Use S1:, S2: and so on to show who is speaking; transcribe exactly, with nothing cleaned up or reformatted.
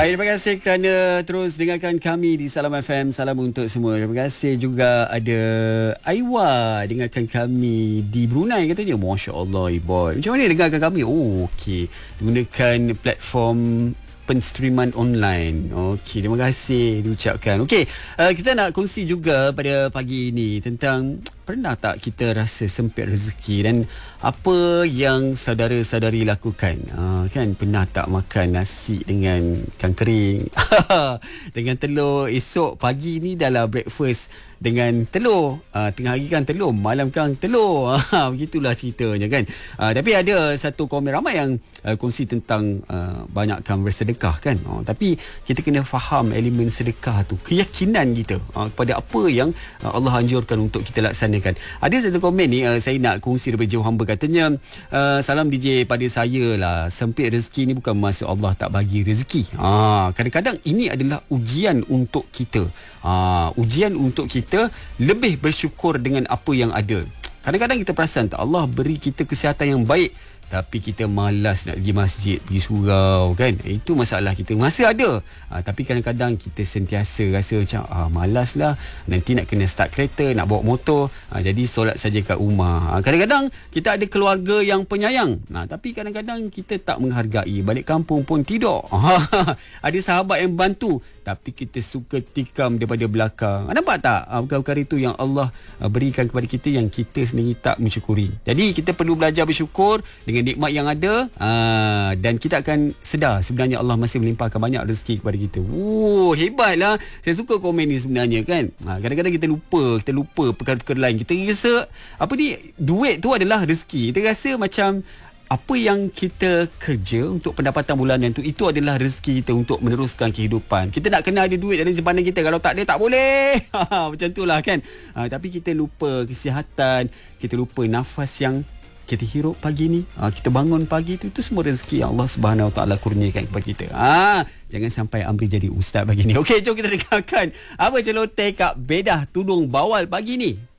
S1: Terima kasih kerana terus dengarkan kami di Salam F M. Salam untuk semua. Terima kasih juga ada Aiwa dengarkan kami di Brunei katanya. Masya Allah, boy. Macam mana dengarkan kami? Oh, okey. Gunakan platform penstreaman online. Okey, terima kasih diucapkan. Okey, uh, kita nak kongsi juga pada pagi ini tentang pernah tak kita rasa sempit rezeki dan apa yang saudara-saudari lakukan? Uh, kan pernah tak makan nasi dengan ikan kering dengan telur, esok pagi ni dah breakfast dengan telur, uh, tengah hari kan telur, malam kan telur. Begitulah ceritanya kan. Uh, tapi ada satu komen ramai yang uh, kongsi tentang uh, banyakkan bersedekah kan. Uh, tapi kita kena faham elemen sedekah tu, keyakinan kita uh, kepada apa yang uh, Allah anjurkan untuk kita laksanakan. Ada satu komen ni uh, saya nak kongsi daripada Jauh Hamba, katanya uh, salam D J pada saya lah, sempit rezeki ni bukan maksud Allah tak bagi rezeki. uh, Kadang-kadang ini adalah ujian untuk kita. uh, Ujian untuk kita lebih bersyukur dengan apa yang ada. Kadang-kadang kita perasan tak, Allah beri kita kesihatan yang baik tapi kita malas nak pergi masjid, pergi surau kan. Itu masalah kita. Masa ada, ha, tapi kadang-kadang kita sentiasa rasa macam ah, malas lah, nanti nak kena start kereta, nak bawa motor, ha, jadi solat saja kat rumah. ha, Kadang-kadang kita ada keluarga yang penyayang, ha, tapi kadang-kadang kita tak menghargai. Balik kampung pun tidak. ha, Ada sahabat yang bantu tapi kita suka tikam daripada belakang. ha, Nampak tak ha, perkara-perkara itu yang Allah ha, berikan kepada kita yang kita sendiri tak mensyukuri. Jadi kita perlu belajar bersyukur dengan nikmat yang ada, aa, dan kita akan sedar sebenarnya Allah masih melimpahkan banyak rezeki kepada kita. Oh, hebatlah. Saya suka komen ni sebenarnya kan. Ha, kadang-kadang kita lupa, kita lupa perkara-perkara lain. Kita rasa apa ni, duit tu adalah rezeki. Kita rasa macam apa yang kita kerja untuk pendapatan bulanan tu, itu adalah rezeki kita untuk meneruskan kehidupan. Kita nak kena ada duit dalam simpanan kita. Kalau tak ada, tak boleh. Macam tu lah kan. Ha, tapi kita lupa kesihatan, kita lupa nafas yang kita hirup pagi ni, ha, kita bangun pagi tu, itu semua rezeki yang Allah Subhanahu Wa Taala kurniakan kepada kita. Ha, jangan sampai Amri jadi ustaz pagi ni. Okey, jom kita dengarkan apa celoteh Kak Bedah tudung bawal pagi ni.